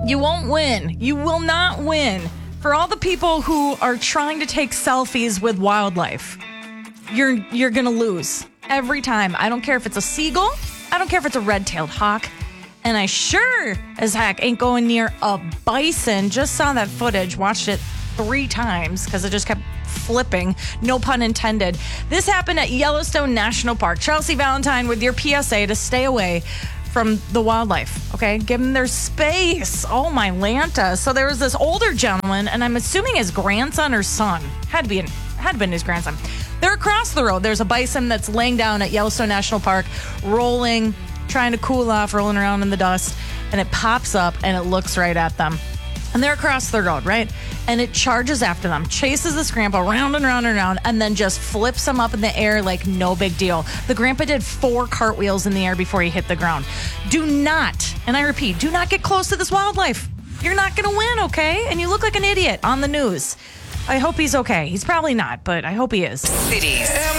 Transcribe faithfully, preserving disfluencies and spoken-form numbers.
You won't win. You will not win. For all the people who are trying to take selfies with wildlife, you're you're going to lose every time. I don't care if it's a seagull. I don't care if it's a red-tailed hawk. And I sure as heck ain't going near a bison. Just saw that footage, watched it three times because it just kept flipping. No pun intended. This happened at Yellowstone National Park. Chelsea Valentine with your P S A to stay away from the wildlife, okay? Give them their space. Oh, my Lanta. So there was this older gentleman, and I'm assuming his grandson or son. Had to be, had been his grandson. They're across the road. There's a bison that's laying down at Yellowstone National Park, rolling, trying to cool off, rolling around in the dust, and it pops up, and it looks right at them. And they're across the road, right? And it charges after them, chases this grandpa round and round and round, and then just flips him up in the air like no big deal. The grandpa did four cartwheels in the air before he hit the ground. Do not, and I repeat, do not get close to this wildlife. You're not going to win, okay? And you look like an idiot on the news. I hope he's okay. He's probably not, but I hope he is. Cities.